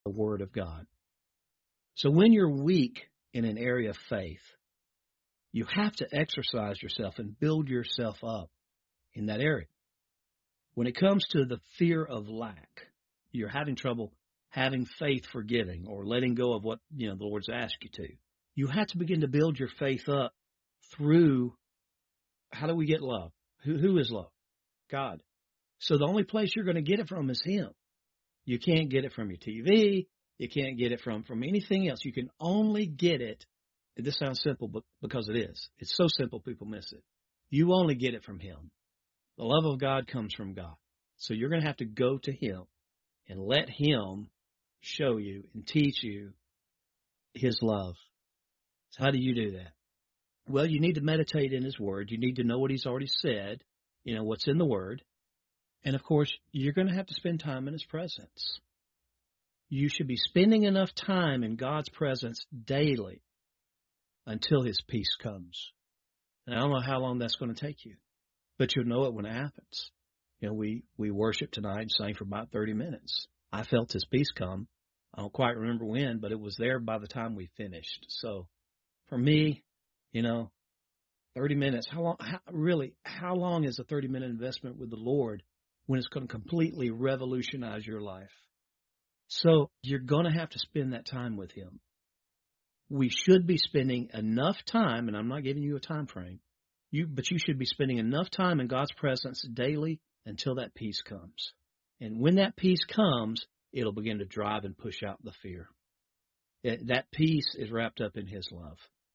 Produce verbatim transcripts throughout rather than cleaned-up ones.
the Word of God. So when you're weak in an area of faith, you have to exercise yourself and build yourself up in that area. When it comes to the fear of lack, you're having trouble having faith for giving or letting go of what, you know, the Lord's asked you to. You have to begin to build your faith up through, how do we get love? Who, who is love? God. So the only place you're going to get it from is Him. You can't get it from your T V. You can't get it from, from anything else. You can only get it. This sounds simple, but because it is. It's so simple people miss it. You only get it from Him. The love of God comes from God. So you're going to have to go to Him and let Him show you and teach you His love. So how do you do that? Well, you need to meditate in His Word. You need to know what He's already said, you know, what's in the Word. And, of course, you're going to have to spend time in His presence. You should be spending enough time in God's presence daily until His peace comes. And I don't know how long that's going to take you, but you'll know it when it happens. You know, we, we worshiped tonight and sang for about thirty minutes. I felt His peace come. I don't quite remember when, but it was there by the time we finished. So for me, you know, thirty minutes, how long, how, really, how long is a thirty minute investment with the Lord when it's going to completely revolutionize your life? So you're going to have to spend that time with Him. We should be spending enough time, and I'm not giving you a time frame, you, but you should be spending enough time in God's presence daily until that peace comes. And when that peace comes, it'll begin to drive and push out the fear. It, that peace is wrapped up in His love.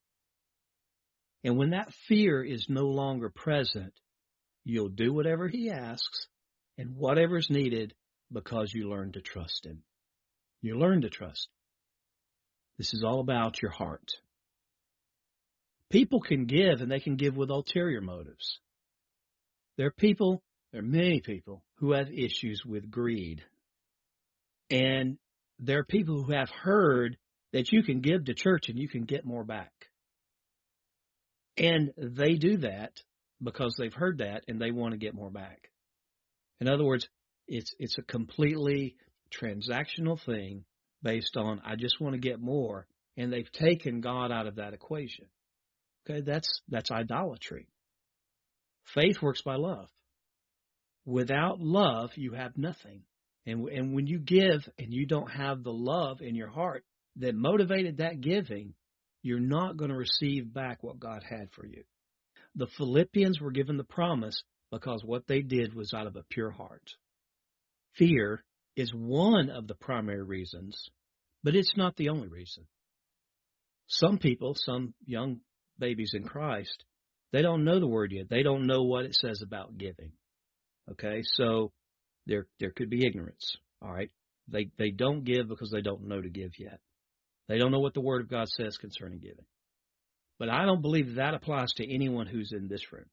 And when that fear is no longer present, you'll do whatever He asks and whatever's needed because you learn to trust Him. You learn to trust. This is all about your heart. People can give, and they can give with ulterior motives. There are people, there are many people who have issues with greed. And there are people who have heard that you can give to church and you can get more back. And they do that because they've heard that and they want to get more back. In other words, it's it's a completely transactional thing based on, I just want to get more, and they've taken God out of that equation. Okay, that's that's idolatry. Faith works by love. Without love, you have nothing. And, and when you give and you don't have the love in your heart that motivated that giving, you're not going to receive back what God had for you. The Philippians were given the promise because what they did was out of a pure heart. Fear is one of the primary reasons, but it's not the only reason. Some people, some young babies in Christ, they don't know the Word yet. They don't know what it says about giving. Okay, so there there could be ignorance. All right, they they don't give because they don't know to give yet. They don't know what the Word of God says concerning giving. But I don't believe that applies to anyone who's in this room.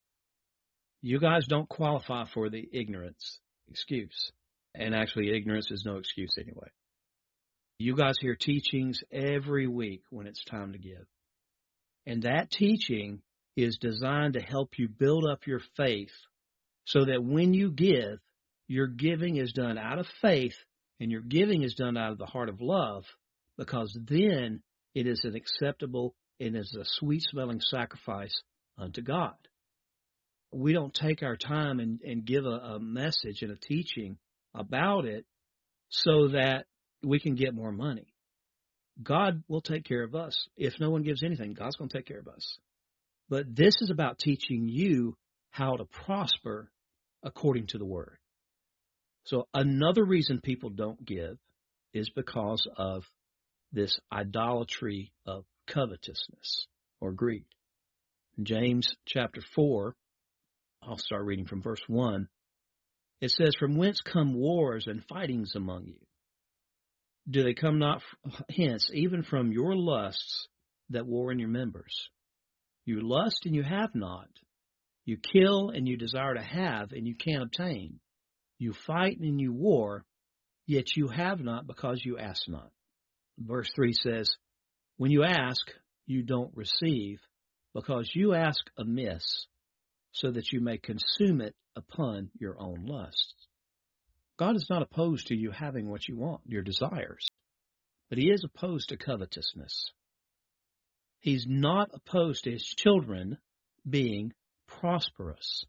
You guys don't qualify for the ignorance excuse. And actually, ignorance is no excuse anyway. You guys hear teachings every week when it's time to give. And that teaching is designed to help you build up your faith so that when you give, your giving is done out of faith and your giving is done out of the heart of love, because then it is an acceptable and is a sweet-smelling sacrifice unto God. We don't take our time and, and give a, a message and a teaching about it so that we can get more money. God will take care of us. If no one gives anything, God's going to take care of us. But this is about teaching you how to prosper according to the Word. So another reason people don't give is because of this idolatry of covetousness or greed. In James chapter four, I'll start reading from verse one. It says, "From whence come wars and fightings among you? Do they come not hence, even from your lusts that war in your members? You lust and you have not. You kill and you desire to have, and you can't obtain. You fight and you war, yet you have not because you ask not." Verse three says, "When you ask, you don't receive, because you ask amiss, so that you may consume it upon your own lusts." God is not opposed to you having what you want, your desires, but He is opposed to covetousness. He's not opposed to His children being prosperous.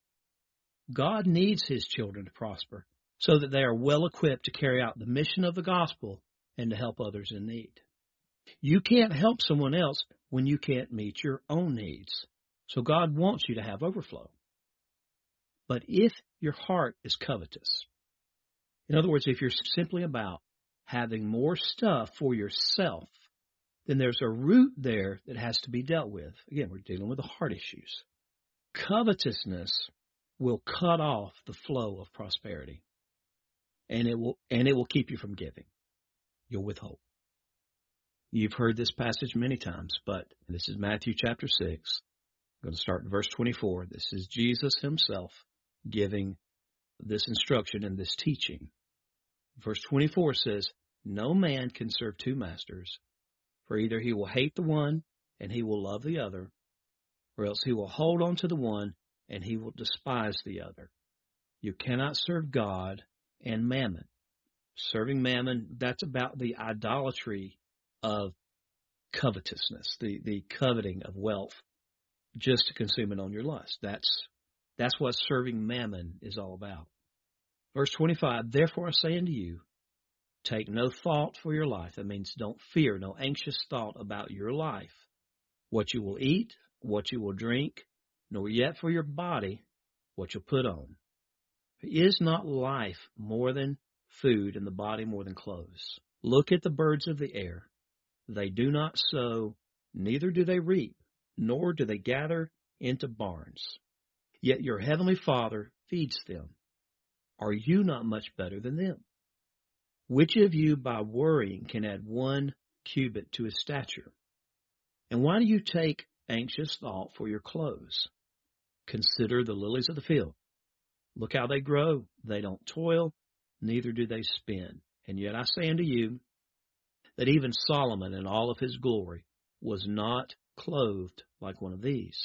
God needs His children to prosper so that they are well equipped to carry out the mission of the gospel and to help others in need. You can't help someone else when you can't meet your own needs. So God wants you to have overflow. But if your heart is covetous, in other words, if you're simply about having more stuff for yourself, then there's a root there that has to be dealt with. Again, we're dealing with the heart issues. Covetousness will cut off the flow of prosperity, and it will and it will keep you from giving. You'll withhold. You've heard this passage many times, but this is Matthew chapter six. I'm going to start in verse twenty-four. This is Jesus Himself giving this instruction and this teaching. Verse twenty-four says, "No man can serve two masters, for either he will hate the one and he will love the other, or else he will hold on to the one and he will despise the other. You cannot serve God and mammon." Serving mammon, that's about the idolatry of covetousness, the, the coveting of wealth, just to consume it on your lust. That's, that's what serving mammon is all about. Verse twenty-five, "Therefore I say unto you, take no thought for your life." That means don't fear, no anxious thought about your life, what you will eat, what you will drink, nor yet for your body what you'll put on. Is not life more than food, and the body more than clothes? Look at the birds of the air. They do not sow, neither do they reap, nor do they gather into barns. Yet your heavenly Father feeds them. Are you not much better than them? Which of you by worrying can add one cubit to his stature? And why do you take anxious thought for your clothes? Consider the lilies of the field. Look how they grow. They don't toil, neither do they spin. And yet I say unto you that even Solomon in all of his glory was not clothed like one of these.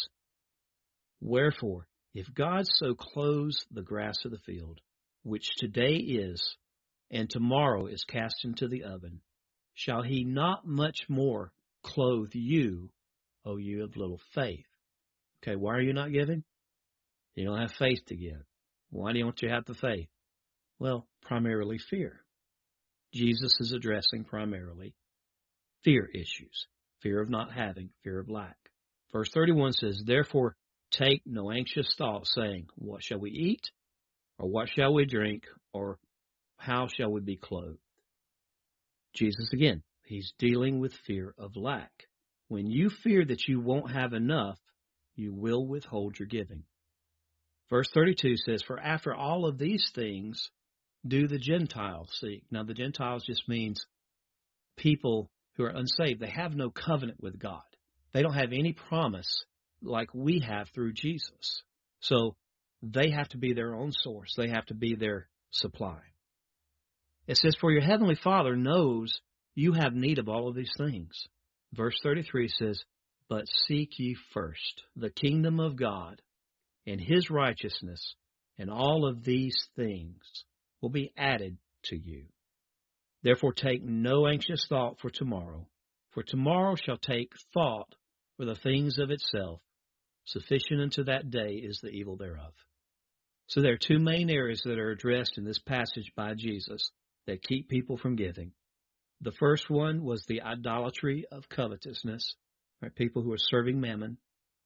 Wherefore, if God so clothes the grass of the field, which today is, and tomorrow is cast into the oven, shall He not much more clothe you, O you of little faith? Okay, why are you not giving? You don't have faith to give. Why don't you have the faith? Well, primarily fear. Jesus is addressing primarily fear issues. Fear of not having, fear of lack. Verse thirty-one says, "Therefore take no anxious thought, saying, what shall we eat? Or what shall we drink? Or how shall we be clothed?" Jesus, again, He's dealing with fear of lack. When you fear that you won't have enough, you will withhold your giving. Verse thirty-two says, "For after all of these things do the Gentiles seek." Now, the Gentiles just means people who are unsaved. They have no covenant with God. They don't have any promise like we have through Jesus. So they have to be their own source. They have to be their supply. It says, "For your heavenly Father knows you have need of all of these things." Verse thirty-three says, "But seek ye first the kingdom of God and His righteousness, and all of these things will be added to you. Therefore take no anxious thought for tomorrow, for tomorrow shall take thought for the things of itself. Sufficient unto that day is the evil thereof." So there are two main areas that are addressed in this passage by Jesus that keep people from giving. The first one was the idolatry of covetousness, right? People who are serving mammon.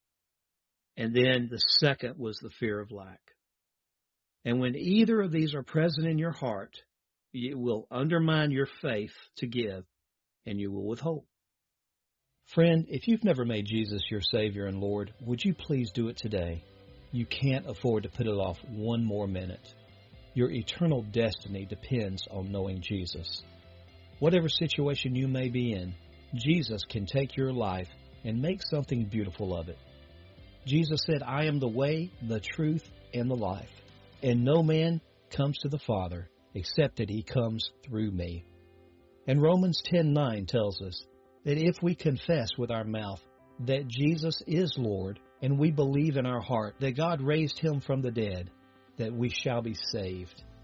And then the second was the fear of lack. And when either of these are present in your heart, it will undermine your faith to give, and you will withhold. Friend, if you've never made Jesus your Savior and Lord, would you please do it today? You can't afford to put it off one more minute. Your eternal destiny depends on knowing Jesus. Whatever situation you may be in, Jesus can take your life and make something beautiful of it. Jesus said, "I am the way, the truth, and the life, and no man comes to the Father except that He comes through me." And Romans ten nine tells us that if we confess with our mouth that Jesus is Lord, and we believe in our heart that God raised Him from the dead, that we shall be saved.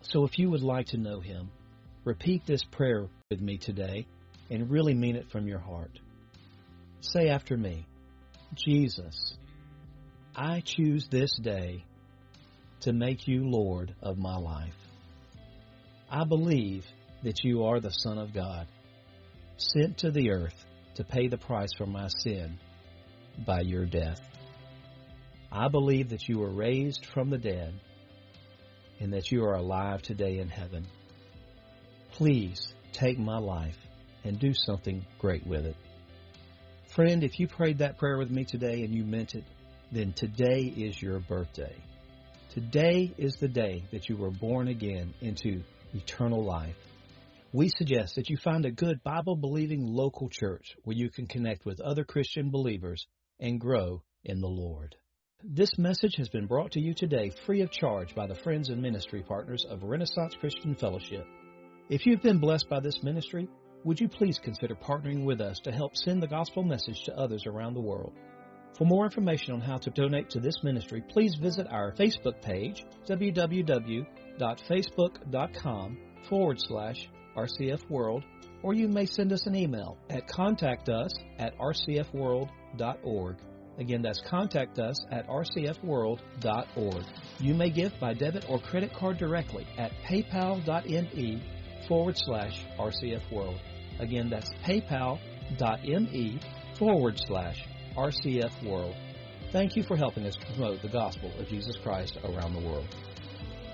So if you would like to know Him, repeat this prayer with me today and really mean it from your heart. Say after me, Jesus, I choose this day to make you Lord of my life. I believe that you are the Son of God, sent to the earth to pay the price for my sin by your death. I believe that you were raised from the dead and that you are alive today in heaven. Please take my life and do something great with it. Friend, if you prayed that prayer with me today and you meant it, then today is your birthday. Today is the day that you were born again into eternal life. We suggest that you find a good Bible-believing local church where you can connect with other Christian believers and grow in the Lord. This message has been brought to you today free of charge by the friends and ministry partners of Renaissance Christian Fellowship. If you've been blessed by this ministry, would you please consider partnering with us to help send the gospel message to others around the world? For more information on how to donate to this ministry, please visit our Facebook page, www.facebook.com forward slash RCF World, or you may send us an email at contact us at rcfworld.org. Again, that's contact us at rcfworld.org. You may give by debit or credit card directly at paypal.me forward slash RCFWorld. Again, that's paypal.me forward slash RCFWorld. Thank you for helping us promote the gospel of Jesus Christ around the world.